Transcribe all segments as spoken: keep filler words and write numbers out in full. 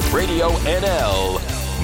Radio N L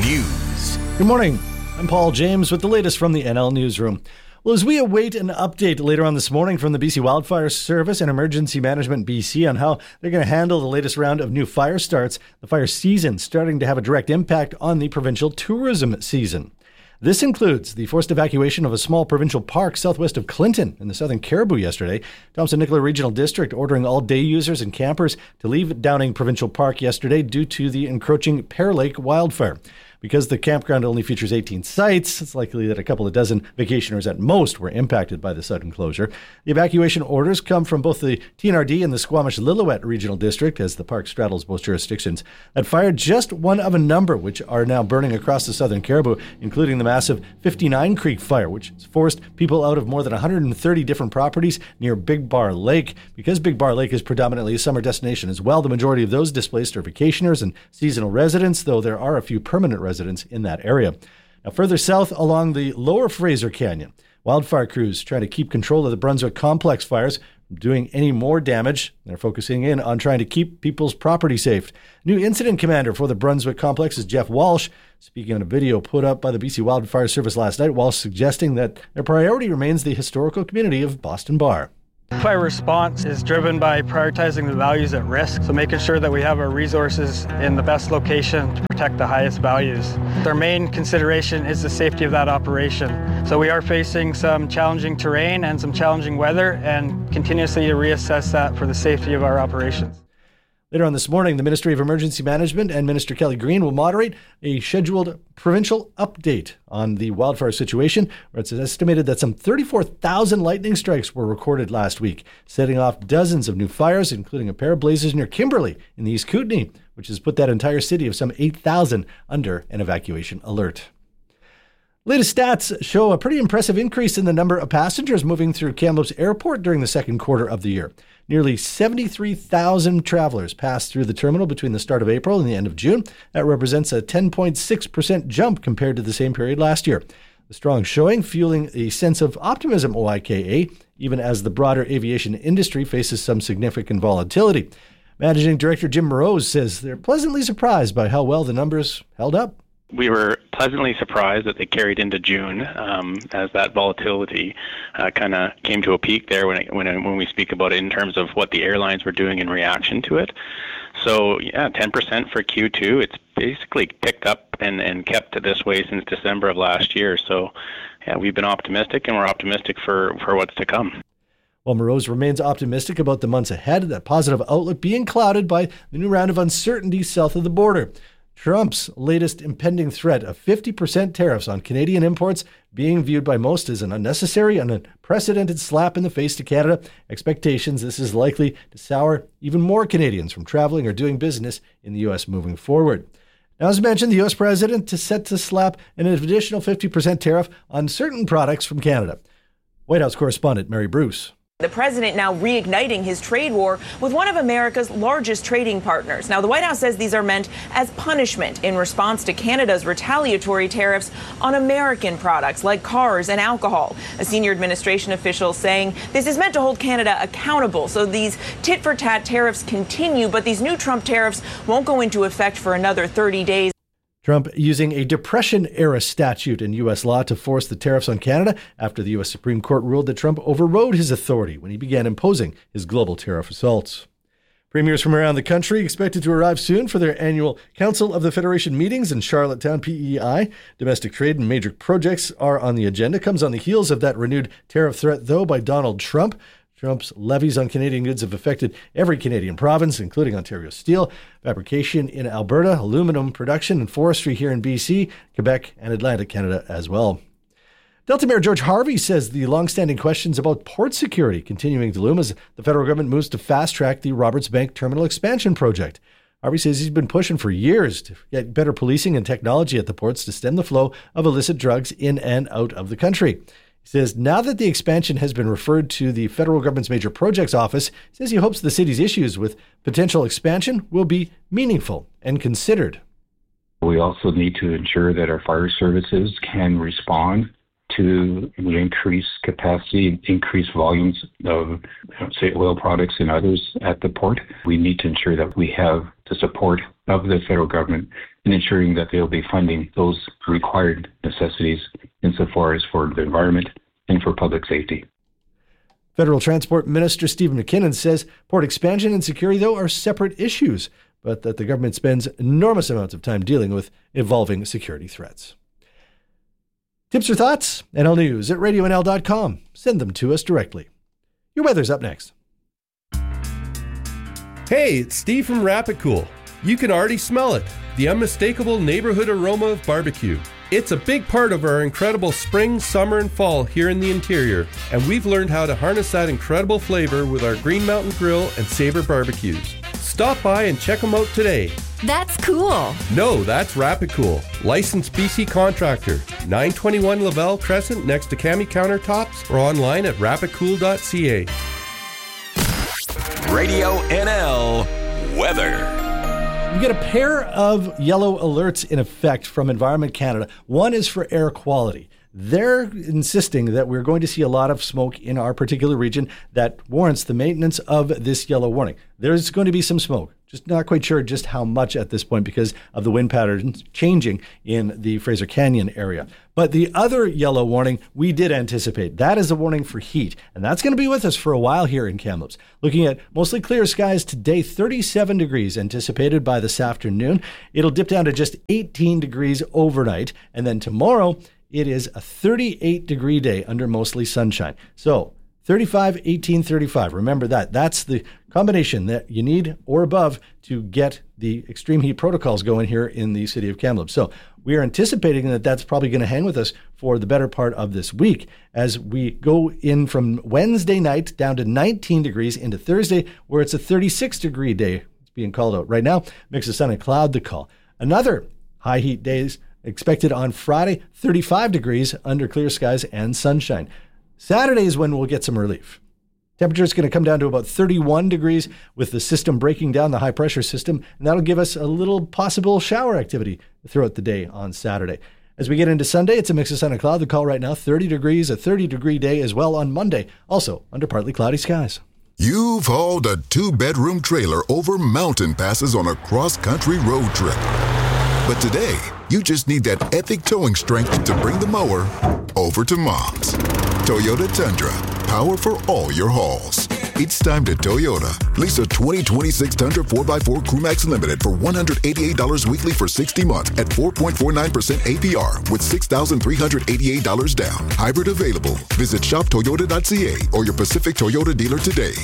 News. Good morning. I'm Paul James with the latest from the N L Newsroom. Well, as we await an update later on this morning from the B C Wildfire Service and Emergency Management B C on how they're going to handle the latest round of new fire starts, the fire season starting to have a direct impact on the provincial tourism season. This includes the forced evacuation of a small provincial park southwest of Clinton in the Southern Cariboo yesterday. Thompson-Nicola Regional District ordering all day users and campers to leave Downing Provincial Park yesterday due to the encroaching Pear Lake wildfire. Because the campground only features eighteen sites, it's likely that a couple of dozen vacationers at most were impacted by the sudden closure. The evacuation orders come from both the T N R D and the Squamish-Lillooet Regional District, as the park straddles both jurisdictions. That fire, just one of a number which are now burning across the Southern Cariboo, including the massive fifty-nine Creek Fire, which has forced people out of more than one hundred thirty different properties near Big Bar Lake. Because Big Bar Lake is predominantly a summer destination as well, the majority of those displaced are vacationers and seasonal residents, though there are a few permanent residents residents in that area. Now, further south along the lower Fraser Canyon, wildfire crews trying to keep control of the Brunswick complex fires from doing any more damage. They're focusing in on trying to keep people's property safe. New incident commander for the Brunswick complex is Jeff Walsh. Speaking on a video put up by the B C Wildfire Service last night, Walsh suggesting that their priority remains the historical community of Boston Bar. Fire response is driven by prioritizing the values at risk, so making sure that we have our resources in the best location to protect the highest values. Our main consideration is the safety of that operation. So we are facing some challenging terrain and some challenging weather, and continuously reassess that for the safety of our operations. Later on this morning, the Ministry of Emergency Management and Minister Kelly Green will moderate a scheduled provincial update on the wildfire situation, where it's estimated that some thirty-four thousand lightning strikes were recorded last week, setting off dozens of new fires, including a pair of blazes near Kimberley in the East Kootenay, which has put that entire city of some eight thousand under an evacuation alert. Latest stats show a pretty impressive increase in the number of passengers moving through Kamloops Airport during the second quarter of the year. Nearly seventy-three thousand travelers passed through the terminal between the start of April and the end of June. That represents a ten point six percent jump compared to the same period last year. The strong showing fueling a sense of optimism, O I K A, even as the broader aviation industry faces some significant volatility. Managing Director Jim Morose says they're pleasantly surprised by how well the numbers held up. We were pleasantly surprised that they carried into June, um, as that volatility uh, kind of came to a peak there when it, when it, when we speak about it in terms of what the airlines were doing in reaction to it. So yeah, ten percent for Q two. It's basically picked up and, and kept this way since December of last year. So yeah, we've been optimistic, and we're optimistic for, for what's to come. While Morose remains optimistic about the months ahead, that positive outlook being clouded by the new round of uncertainty south of the border. Trump's latest impending threat of fifty percent tariffs on Canadian imports being viewed by most as an unnecessary and unprecedented slap in the face to Canada. Expectations this is likely to sour even more Canadians from traveling or doing business in the U S moving forward. Now, as mentioned, the U S president is set to slap an additional fifty percent tariff on certain products from Canada. White House correspondent Mary Bruce. The president now reigniting his trade war with one of America's largest trading partners. Now, the White House says these are meant as punishment in response to Canada's retaliatory tariffs on American products like cars and alcohol. A senior administration official saying this is meant to hold Canada accountable. So these tit-for-tat tariffs continue, but these new Trump tariffs won't go into effect for another thirty days. Trump using a Depression-era statute in U S law to force the tariffs on Canada after the U S Supreme Court ruled that Trump overrode his authority when he began imposing his global tariff assaults. Premiers from around the country expected to arrive soon for their annual Council of the Federation meetings in Charlottetown, P E I. Domestic trade and major projects are on the agenda. Comes on the heels of that renewed tariff threat, though, by Donald Trump. Trump's levies on Canadian goods have affected every Canadian province, including Ontario Steel, fabrication in Alberta, aluminum production and forestry here in B C, Quebec, and Atlantic Canada as well. Delta Mayor George Harvey says the long-standing questions about port security continuing to loom as the federal government moves to fast-track the Roberts Bank Terminal Expansion project. Harvey says he's been pushing for years to get better policing and technology at the ports to stem the flow of illicit drugs in and out of the country. He says now that the expansion has been referred to the federal government's major projects office, he says he hopes the city's issues with potential expansion will be meaningful and considered. We also need to ensure that our fire services can respond to increase capacity, increase volumes of, say, oil products and others at the port. We need to ensure that we have the support of the federal government in ensuring that they'll be funding those required necessities insofar as for the environment and for public safety. Federal Transport Minister Stephen McKinnon says port expansion and security, though, are separate issues, but that the government spends enormous amounts of time dealing with evolving security threats. Tips or thoughts? N L News at radio n l dot com. Send them to us directly. Your weather's up next. Hey, it's Steve from Rapid Cool. You can already smell it, the unmistakable neighborhood aroma of barbecue. It's a big part of our incredible spring, summer, and fall here in the interior, and we've learned how to harness that incredible flavor with our Green Mountain Grill and Sabre barbecues. Stop by and check them out today. That's cool. No, that's Rapid Cool, licensed B C contractor, nine twenty-one Lavelle Crescent next to Cami Countertops, or online at rapid cool dot c a. Radio N L weather. We get a pair of yellow alerts in effect from Environment Canada. One is for air quality. They're insisting that we're going to see a lot of smoke in our particular region that warrants the maintenance of this yellow warning. There's going to be some smoke. Just not quite sure just how much at this point because of the wind patterns changing in the Fraser Canyon area. But the other yellow warning we did anticipate. That is a warning for heat. And that's going to be with us for a while here in Kamloops. Looking at mostly clear skies today, thirty-seven degrees anticipated by this afternoon. It'll dip down to just eighteen degrees overnight. And then tomorrow, it is a thirty-eight degree day under mostly sunshine. So thirty-five, eighteen, thirty-five. Remember that. That's the combination that you need or above to get the extreme heat protocols going here in the city of Kamloops. So we are anticipating that that's probably going to hang with us for the better part of this week as we go in from Wednesday night down to nineteen degrees into Thursday, where it's a thirty-six degree day. It's being called out right now. Mix of sun and cloud the call. Another high heat days expected on Friday, thirty-five degrees under clear skies and sunshine. Saturday is when we'll get some relief. Temperature is going to come down to about thirty-one degrees with the system breaking down, the high pressure system, and that'll give us a little possible shower activity throughout the day on Saturday. As we get into Sunday, it's a mix of sun and cloud. The call right now, thirty degrees, a thirty degree day as well on Monday, also under partly cloudy skies. You've hauled a two-bedroom trailer over mountain passes on a cross-country road trip. But today, you just need that epic towing strength to bring the mower over to Mom's. Toyota Tundra, power for all your hauls. It's time to Toyota. Lease a twenty twenty-six Tundra four by four Crewmax Limited for one hundred eighty-eight dollars weekly for sixty months at four point four nine percent A P R with six thousand three hundred eighty-eight dollars down. Hybrid available. Visit shop toyota dot c a or your Pacific Toyota dealer today.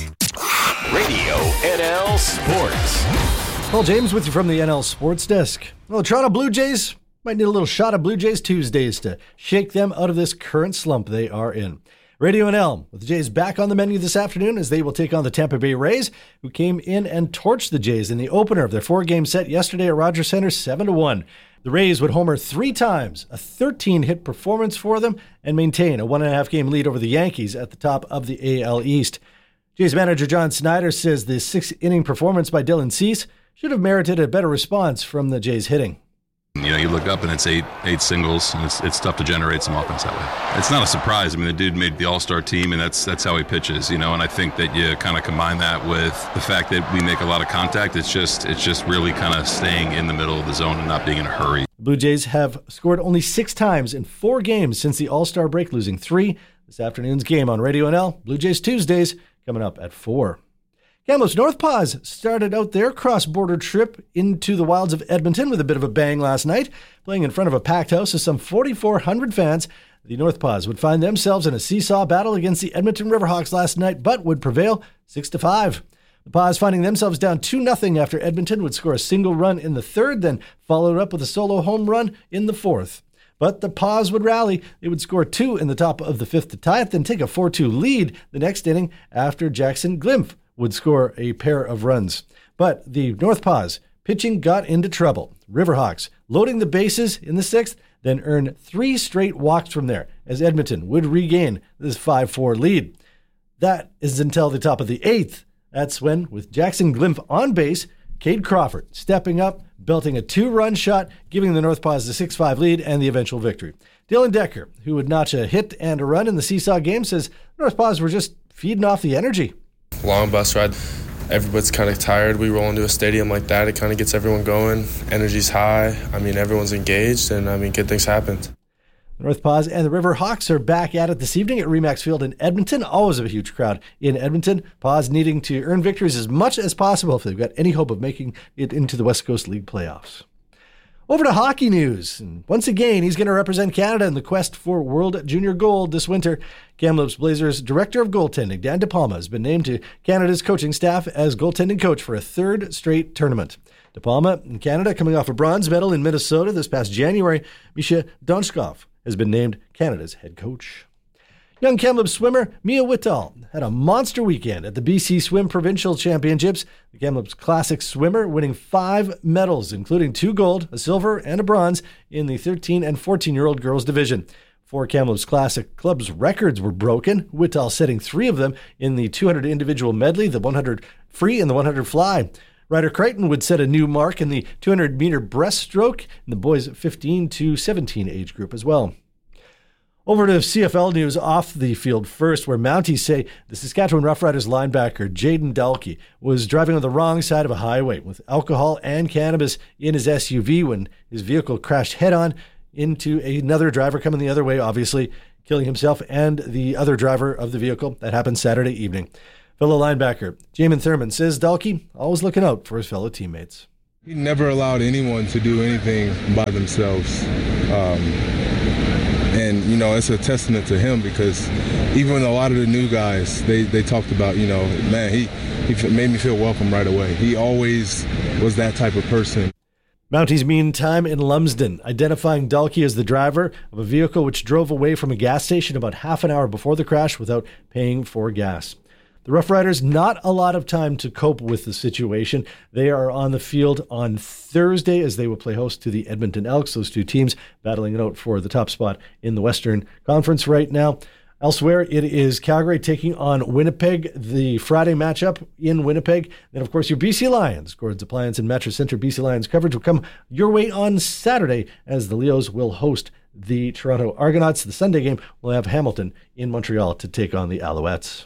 Radio N L Sports. Paul James with you from the N L Sports Desk. Well, the Toronto Blue Jays might need a little shot of Blue Jays Tuesdays to shake them out of this current slump they are in. Radio N L with the Jays back on the menu this afternoon as they will take on the Tampa Bay Rays, who came in and torched the Jays in the opener of their four-game set yesterday at Rogers Centre, seven to one. The Rays would homer three times, a thirteen-hit performance for them, and maintain a one-and-a-half game lead over the Yankees at the top of the A L East. Jays manager John Snyder says the six-inning performance by Dylan Cease should have merited a better response from the Jays hitting. You know, you look up and it's eight eight singles, and it's it's tough to generate some offense that way. It's not a surprise. I mean, the dude made the All-Star team, and that's that's how he pitches, you know. And I think that you kind of combine that with the fact that we make a lot of contact. It's just it's just really kind of staying in the middle of the zone and not being in a hurry. The Blue Jays have scored only six times in four games since the All-Star break, losing three. This afternoon's game on Radio N L, Blue Jays Tuesdays, coming up at four. Kamloops North Paws started out their cross-border trip into the wilds of Edmonton with a bit of a bang last night. Playing in front of a packed house of some forty-four hundred fans, the North Paws would find themselves in a seesaw battle against the Edmonton Riverhawks last night, but would prevail six to five. The Paws finding themselves down two nothing after Edmonton would score a single run in the third, then followed up with a solo home run in the fourth. But the Paws would rally. They would score two in the top of the fifth to tie it, then take a four two lead the next inning after Jackson Glimpf would score a pair of runs. But the North Paws pitching got into trouble. Riverhawks loading the bases in the sixth, then earned three straight walks from there as Edmonton would regain this five four lead. That is until the top of the eighth. That's when, with Jackson Glimpf on base, Cade Crawford stepping up, belting a two-run shot, giving the North Paws the six five lead and the eventual victory. Dylan Decker, who would notch a hit and a run in the Seesaw game, says North Paws were just feeding off the energy. Long bus ride. Everybody's kind of tired. We roll into a stadium like that. It kind of gets everyone going. Energy's high. I mean, everyone's engaged, and I mean, good things happened. North Paws and the River Hawks are back at it this evening at Remax Field in Edmonton. Always a huge crowd in Edmonton. Paws needing to earn victories as much as possible if they've got any hope of making it into the West Coast League playoffs. Over to hockey news. And once again, he's going to represent Canada in the quest for World Junior Gold this winter. Kamloops Blazers Director of Goaltending, Dan De Palma, has been named to Canada's coaching staff as goaltending coach for a third straight tournament. De Palma in Canada, coming off a bronze medal in Minnesota this past January, Misha Donchkov has been named Canada's head coach. Young Kamloops swimmer Mia Whitall had a monster weekend at the B C Swim Provincial Championships. The Kamloops Classic swimmer winning five medals, including two gold, a silver, and a bronze in the thirteen and fourteen-year-old girls division. Four Kamloops Classic Club's records were broken, Whitall setting three of them in the two hundred individual medley, the one hundred free, and the one hundred fly. Ryder Crichton would set a new mark in the two hundred meter breaststroke in the boys fifteen to seventeen age group as well. Over to C F L news off the field first, where Mounties say the Saskatchewan Roughriders linebacker Jaden Dalkey was driving on the wrong side of a highway with alcohol and cannabis in his S U V when his vehicle crashed head-on into another driver coming the other way, obviously killing himself and the other driver of the vehicle. That happened Saturday evening. Fellow linebacker Jamin Thurman says Dalkey always looking out for his fellow teammates. He never allowed anyone to do anything by themselves. Um, and, you know, it's a testament to him because even a lot of the new guys, they, they talked about, you know, man, he, he made me feel welcome right away. He always was that type of person. Mounties meantime in Lumsden, identifying Dalkey as the driver of a vehicle which drove away from a gas station about half an hour before the crash without paying for gas. The Rough Riders, not a lot of time to cope with the situation. They are on the field on Thursday as they will play host to the Edmonton Elks, those two teams battling it out for the top spot in the Western Conference right now. Elsewhere, it is Calgary taking on Winnipeg, the Friday matchup in Winnipeg. Then, of course, your B C Lions. Gordon's Appliance and Mattress Center B C Lions coverage will come your way on Saturday as the Leos will host the Toronto Argonauts. The Sunday game will have Hamilton in Montreal to take on the Alouettes.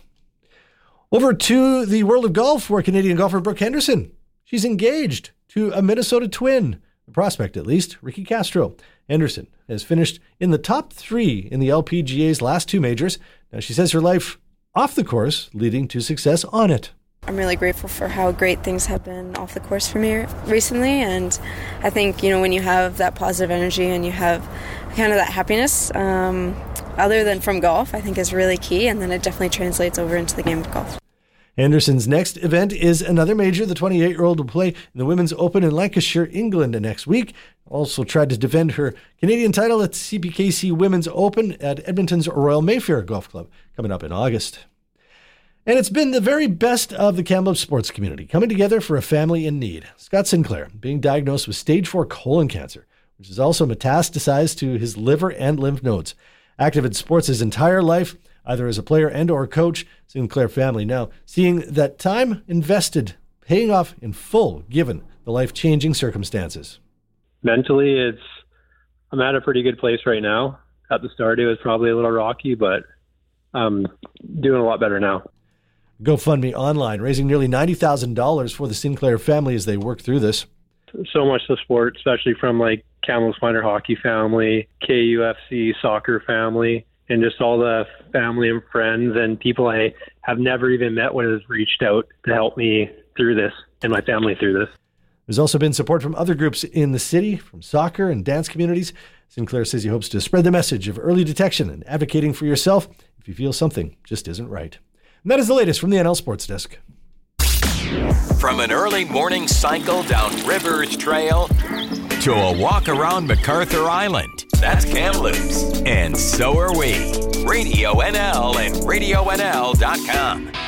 Over to the world of golf, where Canadian golfer Brooke Henderson. She's engaged to a Minnesota twin, the prospect at least, Ricky Castro. Henderson has finished in the top three in the L P G A's last two majors. Now she says her life off the course leading to success on it. I'm really grateful for how great things have been off the course for me recently, and I think, you know, when you have that positive energy and you have kind of that happiness, um, other than from golf, I think is really key, and then it definitely translates over into the game of golf. Henderson's next event is another major. The twenty-eight-year-old will play in the Women's Open in Lancashire, England next week. Also tried to defend her Canadian title at C P K C Women's Open at Edmonton's Royal Mayfair Golf Club coming up in August. And it's been the very best of the Kamloops sports community coming together for a family in need. Scott Sinclair being diagnosed with stage four colon cancer, which is also metastasized to his liver and lymph nodes. Active in sports his entire life, either as a player and or coach, Sinclair family now seeing that time invested paying off in full given the life-changing circumstances. Mentally, it's I'm at a pretty good place right now. At the start, it was probably a little rocky, but I'm doing a lot better now. GoFundMe online, raising nearly ninety thousand dollars for the Sinclair family as they work through this. So much support, especially from like Kamloops Minor Hockey family, K U F C soccer family, and just all the family and friends and people I have never even met when has reached out to help me through this and my family through this. There's also been support from other groups in the city, from soccer and dance communities. Sinclair says he hopes to spread the message of early detection and advocating for yourself if you feel something just isn't right. And that is the latest from the N L Sports Desk. From an early morning cycle down Rivers Trail to a walk around MacArthur Island, that's Kamloops. And so are we. Radio N L and radio N L dot com.